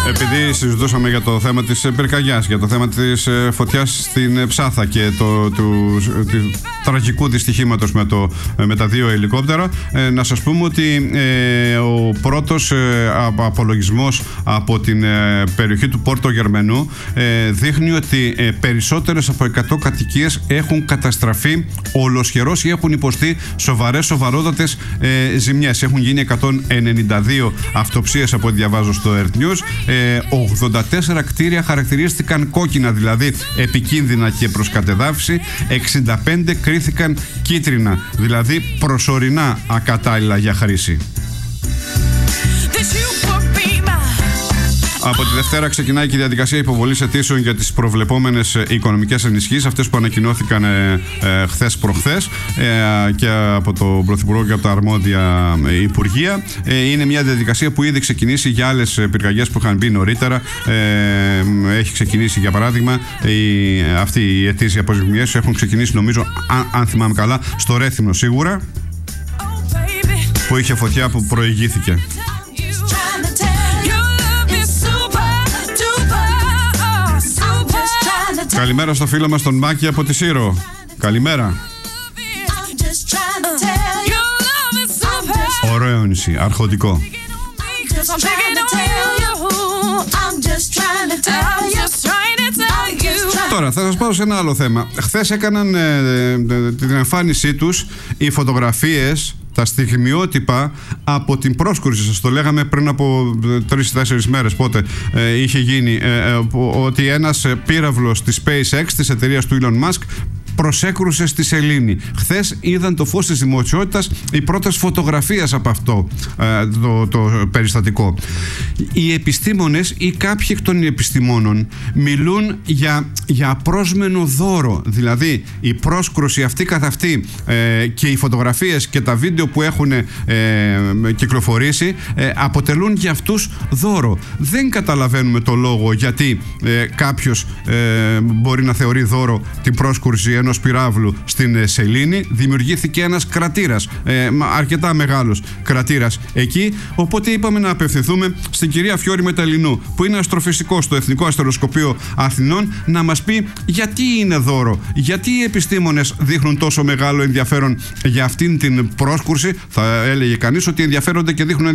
Επειδή συζητούσαμε για το θέμα της πυρκαγιάς, για το θέμα της φωτιάς στην Ψάθα και του τραγικού δυστυχήματος με τα δύο ελικόπτερα, να σας πούμε ότι ο πρώτος απολογισμός από την περιοχή του Πόρτο Γερμενού δείχνει ότι περισσότερες από 100 κατοικίες έχουν καταστραφεί ολοσχερώς ή έχουν υποστεί σοβαρότατες ζημιές. Έχουν γίνει 192 αυτοψίες από ό,τι διαβάζω στο Earth News. 84 κτίρια χαρακτηρίστηκαν κόκκινα, δηλαδή επικίνδυνα και προς κατεδάφιση. 65 κρίθηκαν κίτρινα, δηλαδή προσωρινά ακατάλληλα για χρήση. Από τη Δευτέρα ξεκινάει και η διαδικασία υποβολής αιτήσεων για τις προβλεπόμενες οικονομικές ενισχύσεις, αυτές που ανακοινώθηκαν χθες προχθές και από τον Πρωθυπουργό και από τα αρμόδια υπουργεία. Είναι μια διαδικασία που ήδη ξεκινήσει για άλλες πυρκαγιές που είχαν μπει νωρίτερα. Έχει ξεκινήσει, για παράδειγμα, αυτή η αιτήσια αποζημιές έχουν ξεκινήσει, νομίζω, αν θυμάμαι καλά, στο Ρέθυμνο σίγουρα, που είχε φωτιά που προηγήθηκε. Καλημέρα στο φίλο μας τον Μάκη από τη Σύρο. Καλημέρα. Ωραίο νησί, αρχοντικό. Τώρα θα σας πάω σε ένα άλλο θέμα. Χθες έκαναν την εμφάνισή τους οι φωτογραφίες, τα στιγμιότυπα από την πρόσκρουση. Σας το λέγαμε πριν από 3-4 μέρες, πότε είχε γίνει, ότι ένας πύραυλος της SpaceX, της εταιρείας του Elon Musk, προσέκρουσε στη σελήνη. Χθες είδαν το φως της δημοσιότητας οι πρώτες φωτογραφίες από αυτό το περιστατικό. Οι επιστήμονες ή κάποιοι εκ των επιστημόνων μιλούν για απρόσμενο δώρο. Δηλαδή η πρόσκρουση αυτή καθ' αυτή και οι φωτογραφίες και τα βίντεο που έχουν κυκλοφορήσει αποτελούν για αυτούς δώρο. Δεν καταλαβαίνουμε το λόγο γιατί κάποιος μπορεί να θεωρεί δώρο την πρόσκρουση ενός πυράβλου στην σελήνη. Δημιουργήθηκε ένας κρατήρας, αρκετά μεγάλος κρατήρας εκεί, οπότε είπαμε να απευθυνθούμε στην κυρία Φιώρη Μεταλλινού, που είναι αστροφυσικός στο Εθνικό Αστεροσκοπείο Αθηνών, να μας πει γιατί είναι δώρο, γιατί οι επιστήμονες δείχνουν τόσο μεγάλο ενδιαφέρον για αυτήν την πρόσκρουση. Θα έλεγε κανείς ότι ενδιαφέρονται και δείχνουν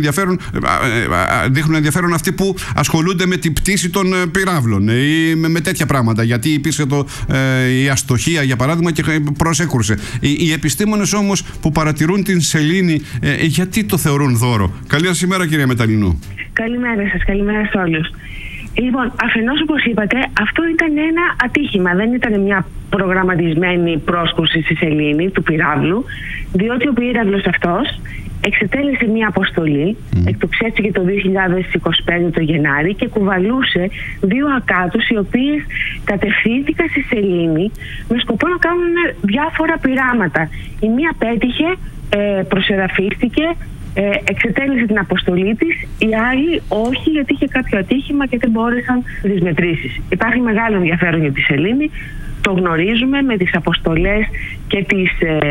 ενδιαφέρον αυτοί που ασχολούνται με την πτήση των πυράβλων ή με τέτοια πράγματα, γιατί υπήρξε η αστοχία, για παράδειγμα, και προσέκρουσε. Οι επιστήμονες όμως που παρατηρούν την σελήνη, γιατί το θεωρούν δώρο? Καλή σας ημέρα, κυρία Μεταλλινού. Καλημέρα σας, καλημέρα σε όλους. Λοιπόν, αφενός, όπως είπατε, αυτό ήταν ένα ατύχημα, δεν ήταν μια προγραμματισμένη πρόσκρουση στη σελήνη του πυράβλου, διότι ο πύραυλος αυτός εξετέλεσε μια αποστολή, εκτοξεύτηκε το 2025 το Γενάρη και κουβαλούσε δύο ακάτους, οι οποίες κατευθύνθηκαν στη σελήνη με σκοπό να κάνουν διάφορα πειράματα. Η μία πέτυχε, προσεδαφίστηκε, εξετέλεσε την αποστολή της, η άλλη όχι, γιατί είχε κάποιο ατύχημα και δεν μπόρεσαν τις μετρήσεις. Υπάρχει μεγάλο ενδιαφέρον για τη σελήνη, το γνωρίζουμε με τις αποστολές και τις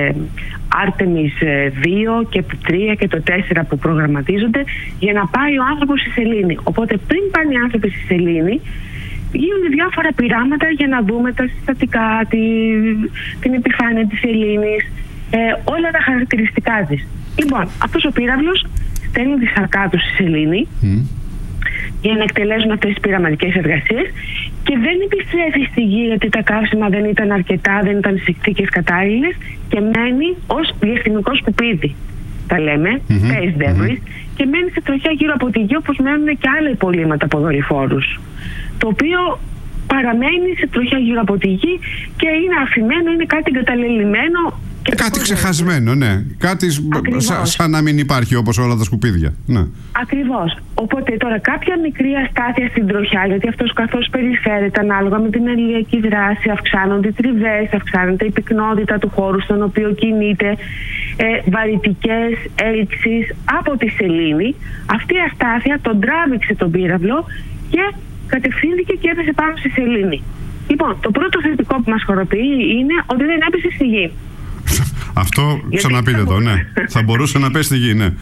Artemis 2 και 3 και το 4 που προγραμματίζονται για να πάει ο άνθρωπος στη σελήνη. Οπότε πριν πάνε οι άνθρωποι στη σελήνη, γίνονται διάφορα πειράματα για να δούμε τα συστατικά, την επιφάνεια της σελήνης, όλα τα χαρακτηριστικά της. Λοιπόν, αυτός ο πύραυλος στέλνει τις αρκάτους στη σελήνη για να εκτελέσουν αυτές τις πειραματικές εργασίες και δεν επιστρέφει στη γη, γιατί τα καύσιμα δεν ήταν αρκετά, δεν ήταν στις συνθήκες κατάλληλες, και μένει ως διαστημικό σκουπίδι, τα λέμε, space debris, και μένει σε τροχιά γύρω από τη γη, όπως μένουν και άλλα υπολείμματα από δορυφόρους, το οποίο παραμένει σε τροχιά γύρω από τη γη και είναι αφημένο, είναι κάτι εγκαταλελειμμένο. Κάτι ξεχασμένο, ναι. Κάτι σαν να μην υπάρχει, όπως όλα τα σκουπίδια. Ναι. Ακριβώς. Οπότε τώρα κάποια μικρή αστάθεια στην τροχιά, γιατί αυτός καθώς περιφέρεται ανάλογα με την ηλιακή δράση, αυξάνονται οι τριβές, αυξάνεται η πυκνότητα του χώρου στον οποίο κινείται, βαρυτικές έλξεις από τη σελήνη. Αυτή η αστάθεια τον τράβηξε τον πύραυλο και κατευθύνθηκε και έπεσε πάνω στη σελήνη. Λοιπόν, το πρώτο θετικό που μας χαροποιεί είναι ότι δεν έπεσε στη γη. Αυτό ξαναπείτε το, ναι. Θα μπορούσε να πέσει στη γη, ναι.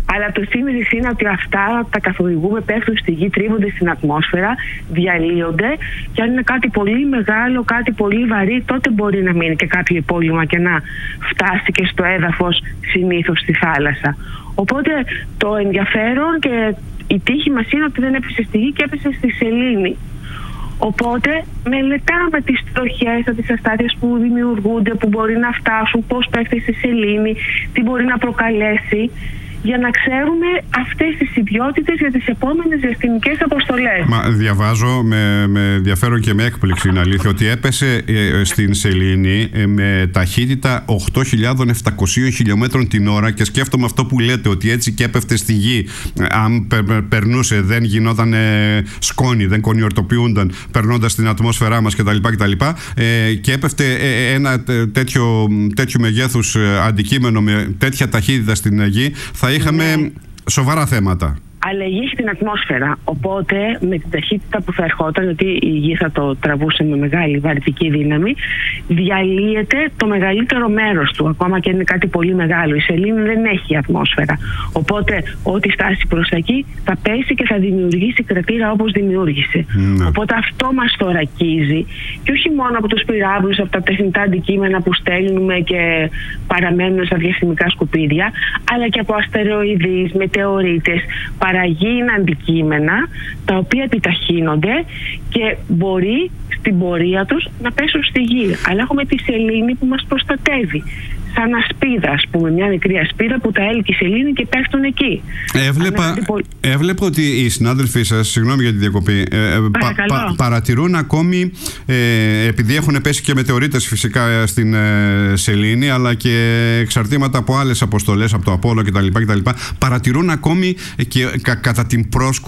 Αλλά το σύνδεση είναι ότι αυτά τα καθοδηγούμε, πέφτουν στη γη, τρίβονται στην ατμόσφαιρα, διαλύονται, και αν είναι κάτι πολύ μεγάλο, κάτι πολύ βαρύ, τότε μπορεί να μείνει και κάποιο υπόλοιμα και να φτάσει και στο έδαφος, συνήθως στη θάλασσα. Οπότε το ενδιαφέρον και η τύχη μας είναι ότι δεν έπεσε στη γη και έπεσε στη σελήνη. Οπότε μελετάμε τις τροχές, τις αστάθειες που δημιουργούνται, που μπορεί να φτάσουν, πώς πέφτει στη σελήνη, τι μπορεί να προκαλέσει, για να ξέρουμε αυτές τις ιδιότητες για τις επόμενες διαστημικές αποστολές. Μα διαβάζω με ενδιαφέρον και με έκπληξη, είναι αλήθεια, ότι έπεσε στην σελήνη με ταχύτητα 8.700 χιλιόμετρων την ώρα, και σκέφτομαι αυτό που λέτε, ότι έτσι και έπεφτε στη γη, αν περνούσε, δεν γινόταν σκόνη, δεν κονιορτοποιούνταν περνώντας την ατμόσφαιρά μας κτλ. Και έπεφτε ένα τέτοιο μεγέθους αντικείμενο με τέτοια ταχύτητα στην γη, θα είχαμε σοβαρά θέματα. Αλλά η γη έχει την ατμόσφαιρα, οπότε με την ταχύτητα που θα ερχόταν, γιατί η γη θα το τραβούσε με μεγάλη βαρυτική δύναμη, διαλύεται το μεγαλύτερο μέρος του, ακόμα και είναι κάτι πολύ μεγάλο. Η σελήνη δεν έχει ατμόσφαιρα, οπότε ό,τι φτάσει προς τα εκεί θα πέσει και θα δημιουργήσει κρατήρα όπως δημιούργησε. Οπότε αυτό μας θωρακίζει, και όχι μόνο από τους πυράβλους, από τα τεχνητά αντικείμενα που στέλνουμε και παραμένουν στα διαστημικά σκουπίδια, αλλά και από αστεροειδείς, μετεωρίτες, παραγείλα αντικείμενα τα οποία επιταχύνονται και μπορεί στην πορεία τους να πέσουν στη γη. Αλλά έχουμε τη σελήνη που μας προστατεύει. Σαν ασπίδα, ας πούμε, μια μικρή ασπίδα που τα έλκει η σελήνη και πέφτουν εκεί. Έβλεπα ότι οι συνάδελφοί σας, συγγνώμη για τη διακοπή, παρατηρούν ακόμη, επειδή έχουν πέσει και μετεωρίτες φυσικά στην σελήνη, αλλά και εξαρτήματα από άλλες αποστολές, από το Απόλλω κτλ. Παρατηρούν ακόμη και κατά την πρόσκουρση